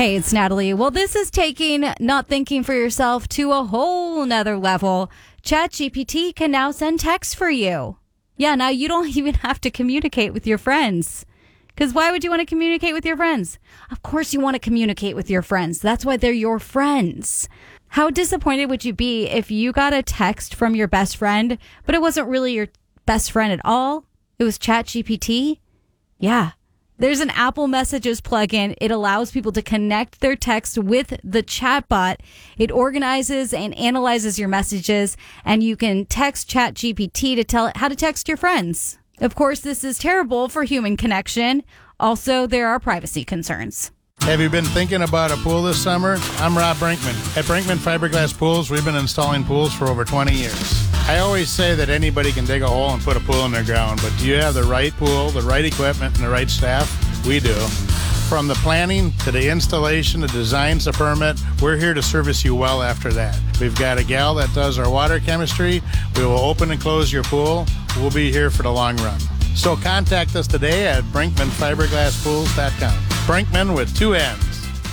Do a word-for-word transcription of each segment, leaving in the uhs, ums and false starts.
Hey, it's Natalie. Well, this is taking not thinking for yourself to a whole nother level. ChatGPT can now send text for you. Yeah, now you don't even have to communicate with your friends. Because why would you want to communicate with your friends? Of course you want to communicate with your friends. That's why they're your friends. How disappointed would you be if you got a text from your best friend, but it wasn't really your best friend at all? It was ChatGPT? Yeah. There's an Apple Messages plugin. It allows people to connect their text with the chatbot. It organizes and analyzes your messages, and you can text ChatGPT to tell it how to text your friends. Of course, this is terrible for human connection. Also, there are privacy concerns. Have you been thinking about a pool this summer? I'm Rob Brinkman. At Brinkman Fiberglass Pools, we've been installing pools for over twenty years. I always say that anybody can dig a hole and put a pool in their ground, but do you have the right pool, the right equipment, and the right staff? We do. From the planning to the installation, the design to permit, we're here to service you well after that. We've got a gal that does our water chemistry. We will open and close your pool. We'll be here for the long run. So contact us today at brinkman fiberglass pools dot com. Brinkman with two N's.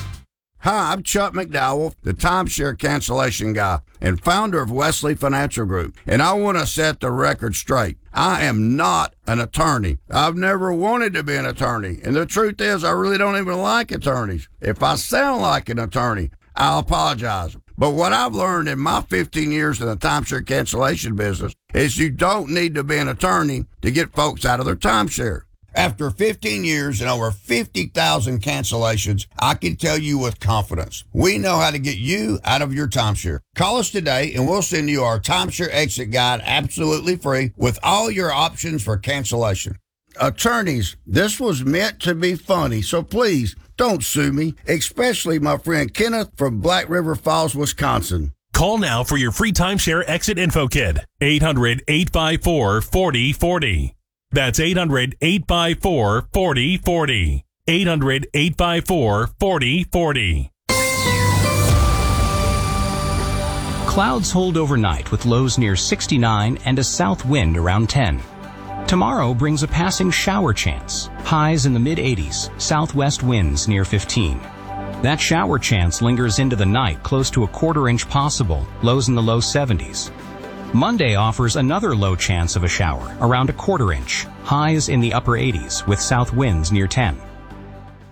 Hi, I'm Chuck McDowell, the timeshare cancellation guy and founder of Wesley Financial Group, and I want to set the record straight. I am not an attorney. I've never wanted to be an attorney, and the truth is I really don't even like attorneys. If I sound like an attorney, I'll apologize. But what I've learned in my fifteen years in the timeshare cancellation business is you don't need to be an attorney to get folks out of their timeshare. After fifteen years and over fifty thousand cancellations, I can tell you with confidence, we know how to get you out of your timeshare. Call us today and we'll send you our timeshare exit guide absolutely free with all your options for cancellation. Attorneys, this was meant to be funny, so please don't sue me, especially my friend Kenneth from Black River Falls, Wisconsin. Call now for your free timeshare exit info kit. eight hundred, eight five four, four oh four oh. That's eight hundred, eight five four, four oh four oh. eight hundred, eight five four, four oh four oh. Clouds hold overnight with lows near sixty-nine and a south wind around ten. Tomorrow brings a passing shower chance. Highs in the mid eighties, southwest winds near fifteen. That shower chance lingers into the night, close to a quarter inch possible, lows in the low seventies. Monday offers another low chance of a shower, around a quarter inch, highs in the upper eighties with south winds near ten.